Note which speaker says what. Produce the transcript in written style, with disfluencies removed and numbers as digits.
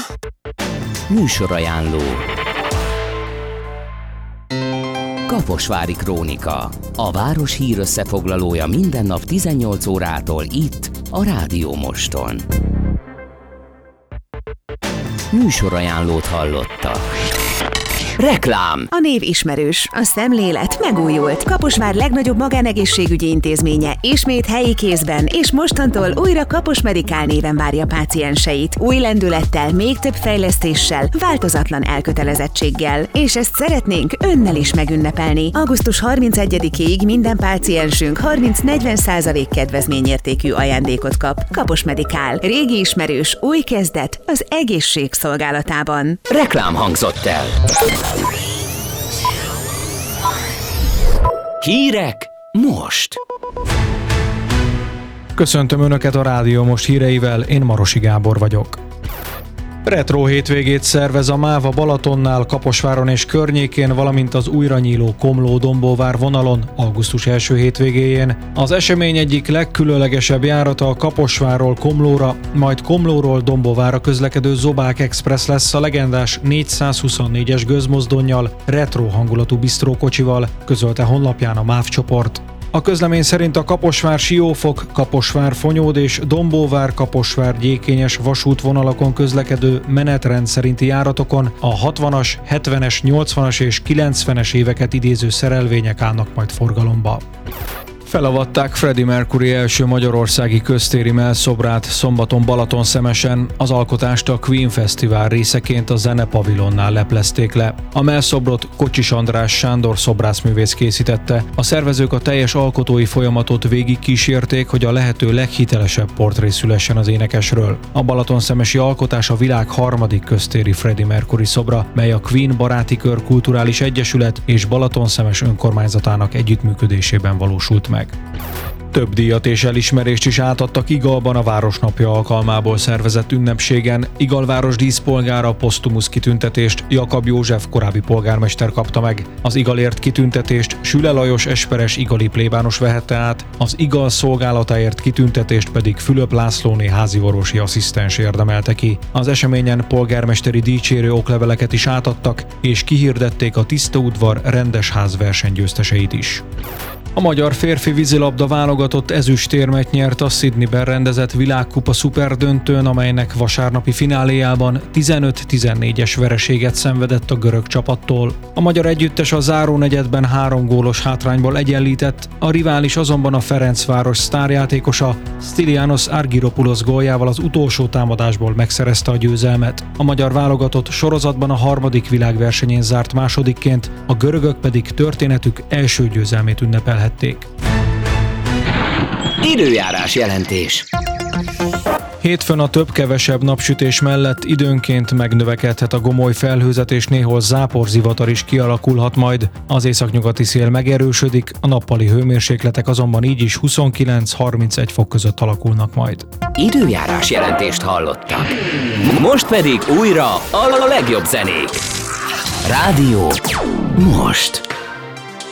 Speaker 1: Műsorajánló. Kaposvári Krónika. A város hírösszefoglalója minden nap 18 órától itt, a Rádió Moston. Műsorajánlót hallottak. Reklám!
Speaker 2: A név ismerős, a szemlélet megújult. Kaposvár legnagyobb magánegészségügyi intézménye ismét helyi kézben, és mostantól újra Kapos Medikál néven várja pácienseit. Új lendülettel, még több fejlesztéssel, változatlan elkötelezettséggel. És ezt szeretnénk önnel is megünnepelni. Augusztus 31-ig minden páciensünk 30-40% kedvezményértékű ajándékot kap. Kapos Medikál. Régi ismerős, új kezdet az egészség szolgálatában.
Speaker 1: Reklám hangzott el. Hírek most.
Speaker 3: Köszöntöm Önöket a Rádió Most híreivel, én Marosi Gábor vagyok. Retro hétvégét szervez a MÁV a Balatonnál, Kaposváron és környékén, valamint az újra nyíló Komló-Dombóvár vonalon augusztus első hétvégéjén. Az esemény egyik legkülönlegesebb járata a Kaposvárról Komlóra, majd Komlóról Dombóvárra közlekedő Zobák Express lesz a legendás 424-es gőzmozdonnyal, retro hangulatú bisztrókocsival, közölte honlapján a MÁV csoport. A közlemény szerint a Kaposvár-Siófok, Kaposvár-Fonyód és Dombóvár-Kaposvár-Gyékényes vasútvonalakon közlekedő menetrend szerinti járatokon a 60-as, 70-es, 80-as és 90-es éveket idéző szerelvények állnak majd forgalomba. Felavatták Freddie Mercury első magyarországi köztéri mellszobrát szombaton Balatonszemesen, az alkotást a Queen Fesztivál részeként a Zenepavilonnál leplezték le. A mellszobrot Kocsis András Sándor szobrászművész készítette. A szervezők a teljes alkotói folyamatot végig kísérték, hogy a lehető leghitelesebb portré szülessen az énekesről. A balatonszemesi alkotás a világ harmadik köztéri Freddie Mercury szobra, mely a Queen Baráti Kör Kulturális Egyesület és Balatonszemes önkormányzatának együttműködésében valósult meg. Több díjat és elismerést is átadtak Igalban a Városnapja alkalmából szervezett ünnepségen. Igalváros díszpolgára posztumusz kitüntetést Jakab József korábbi polgármester kapta meg. Az Igalért kitüntetést Süle Lajos esperes igali plébános vehette át, az Igal szolgálatáért kitüntetést pedig Fülöp Lászlóné háziorvosi asszisztens érdemelte ki. Az eseményen polgármesteri dicsérő okleveleket is átadtak, és kihirdették a Tiszta Udvar rendes ház versenygyőzteseit is. A magyar férfi vízilabda válogatott ezüstérmet nyert a Sydneyben rendezett világkupa szuperdöntőn, amelynek vasárnapi fináléjában 15-14-es vereséget szenvedett a görög csapattól. A magyar együttes a zárónegyedben 3 gólos hátrányból egyenlített, a rivális azonban a Ferencváros sztárjátékosa Stylianos Argyropoulos góljával az utolsó támadásból megszerezte a győzelmet. A magyar válogatott sorozatban a 3. világversenyén zárt másodikként, a görögök pedig történetük első győzelmét ünnepelhették.
Speaker 1: Időjárás jelentés.
Speaker 3: Hétfőn a több-kevesebb napsütés mellett időnként megnövekedhet a gomoly felhőzet és néhol záporzivatar is kialakulhat majd. Az északnyugati szél megerősödik, a nappali hőmérsékletek azonban így is 29-31 fok között alakulnak majd.
Speaker 1: Időjárás jelentést hallottak. Most pedig újra a legjobb zenék. Rádió Most.